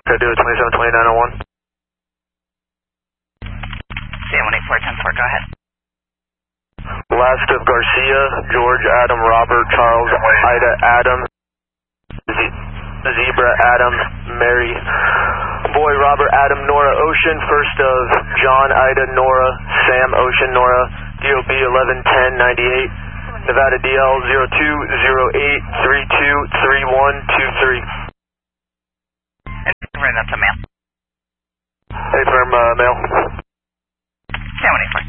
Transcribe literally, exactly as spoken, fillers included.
do it twenty-seven twenty-nine oh one. C M one eight four ten four, go ahead. Last of Garcia, George, Adam, Robert, Charles, Ida, Adam, Z- Zebra, Adam, Mary, Boy, Robert, Adam, Nora, Ocean. First of John, Ida, Nora, Sam, Ocean, Nora, D O B eleven ten ninety-eight, Nevada D L zero two zero eight three two three one two three. And bring that to mail. Hey, firm, uh, mail. C M one eight four.